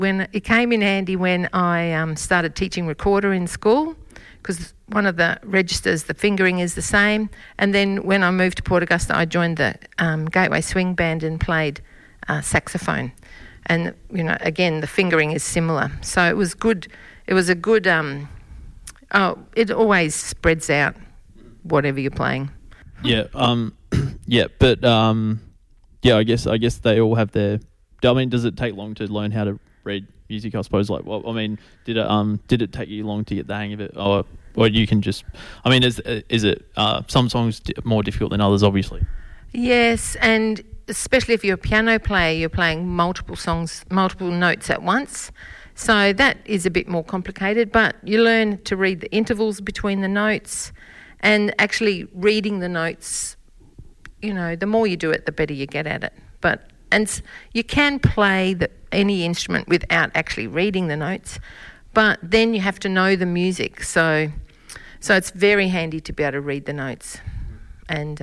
When it came in handy when I started teaching recorder in school, because one of the registers, the fingering is the same. And then when I moved to Port Augusta, I joined the Gateway Swing Band and played saxophone. And, again, the fingering is similar. So it was good. It was a good... it always spreads out whatever you're playing. Yeah, but I guess they all have their... I mean, does it take long to learn how to read music, I suppose? Did it take you long to get the hang of it? Or you can just... I mean, is it some songs more difficult than others, obviously? Yes, and especially if you're a piano player, you're playing multiple songs, multiple notes at once. So that is a bit more complicated, but you learn to read the intervals between the notes and actually reading the notes. The more you do it, the better you get at it. And you can play any instrument without actually reading the notes, but then you have to know the music. So it's very handy to be able to read the notes. And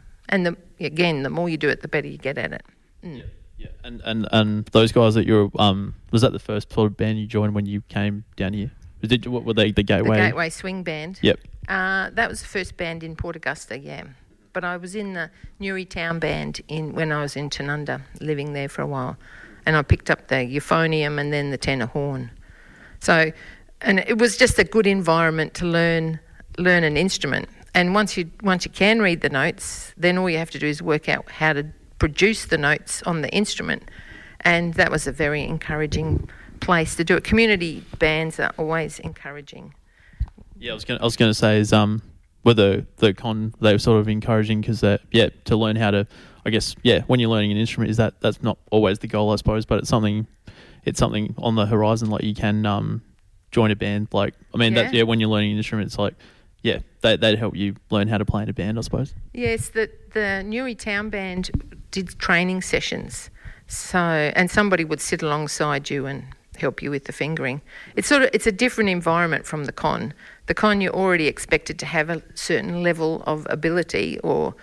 the more you do it, the better you get at it. Mm. Yeah. And those guys that you're was that the first sort of band you joined when you came down here? What were they, the Gateway? The Gateway Swing Band. Yep. That was the first band in Port Augusta, yeah. But I was in the Newry Town Band when I was in Tanunda, living there for a while. And I picked up the euphonium and then the tenor horn. So, and it was just a good environment to learn an instrument. And once you can read the notes, then all you have to do is work out how to produce the notes on the instrument. And that was a very encouraging place to do it. Community bands are always encouraging. Yeah, I was going to say is were the con they were sort of encouraging because to learn how to, I guess, when you're learning an instrument, that's not always the goal, I suppose, but it's something on the horizon. Like you can join a band. Like when you're learning an instrument, it's like they'd help you learn how to play in a band, I suppose. Yes, the Newry Town Band did training sessions, and somebody would sit alongside you and help you with the fingering. It's a different environment from the con. The con, you're already expected to have a certain level of ability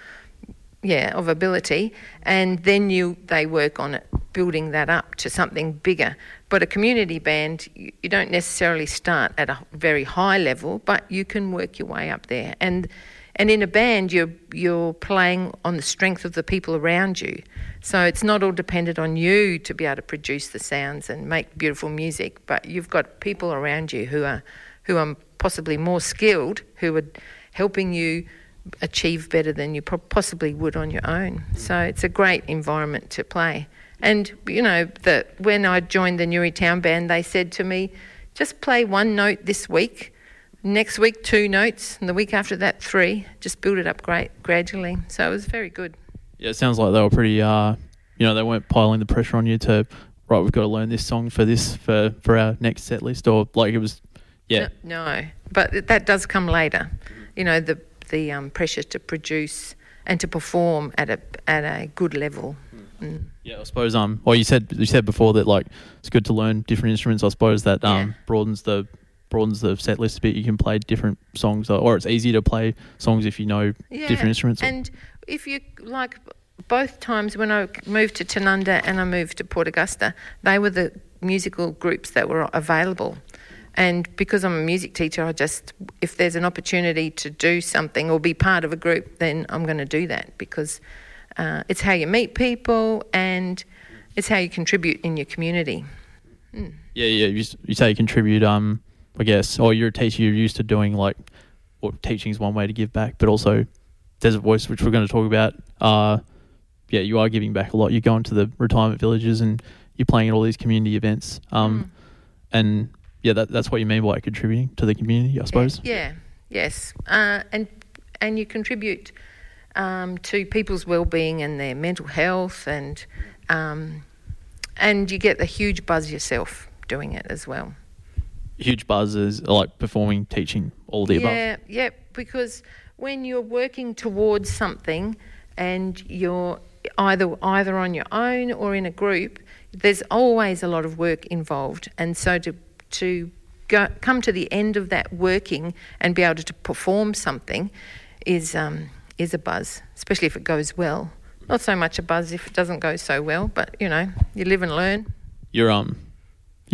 and then they work on it, building that up to something bigger. But a community band, you don't necessarily start at a very high level, but you can work your way up there. And in a band, you're playing on the strength of the people around you. So it's not all dependent on you to be able to produce the sounds and make beautiful music, but you've got people around you who are possibly more skilled, who are helping you achieve better than you possibly would on your own. So it's a great environment to play. And, when I joined the Newry Town Band, they said to me, just play one note this week, next week 2 notes, and the week after that 3. Just build it up gradually. So it was very good. Yeah, it sounds like they were pretty, they weren't piling the pressure on you to, right, we've got to learn this song for our next set list, or like it was, yeah. No, but that does come later. The pressure to produce and to perform at a good level. Mm. Yeah, I suppose. You said before that like it's good to learn different instruments. I suppose that broadens the set list a bit. You can play different songs, or it's easier to play songs if you know different instruments. And if you like, both times when I moved to Tanunda and I moved to Port Augusta, they were the musical groups that were available. And because I'm a music teacher, if there's an opportunity to do something or be part of a group, then I'm going to do that because it's how you meet people and it's how you contribute in your community. Mm. Yeah. You say you contribute, I guess, or you're a teacher, you're used to doing teaching is one way to give back, but also Desert Voice, which we're going to talk about, you are giving back a lot. You're going to the retirement villages and you're playing at all these community events. And... yeah, that's what you mean by contributing to the community, I suppose. Yeah, yes. And you contribute to people's well-being and their mental health and you get a huge buzz yourself doing it as well. Huge buzz is like performing, teaching, all the above? Yeah, because when you're working towards something and you're either on your own or in a group, there's always a lot of work involved. And so to come to the end of that working and be able to perform something is a buzz, especially if it goes well. Not so much a buzz if it doesn't go so well, but you live and learn. You're